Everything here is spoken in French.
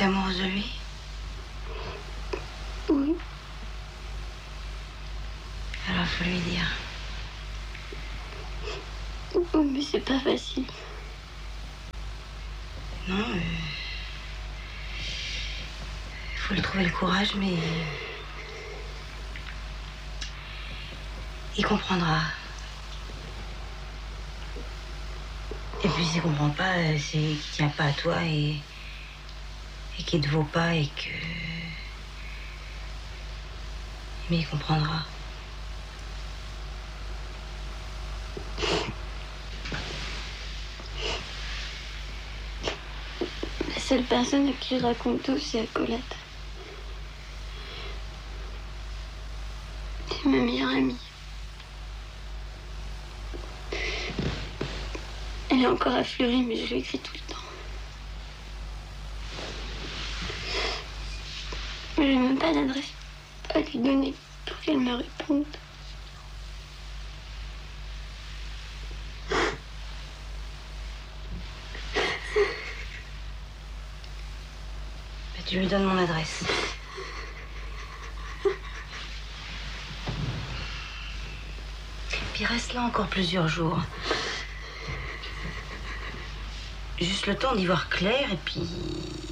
T'es amoureuse de lui? Oui. Alors faut lui dire. Oui, mais c'est pas facile. Non, faut lui trouver le courage, mais il comprendra. Et puis s'il comprend pas, c'est qu'il tient pas à toi et qu'il te vaut pas et que... Mais il comprendra. La seule personne à qui je raconte tout, c'est à Colette. C'est ma meilleure amie. Elle est encore à Fleury, mais je lui écris tout le temps. Je n'ai même pas d'adresse à lui donner pour qu'elle me réponde. Tu lui donnes mon adresse. Puis reste là encore plusieurs jours. Juste le temps d'y voir clair et puis...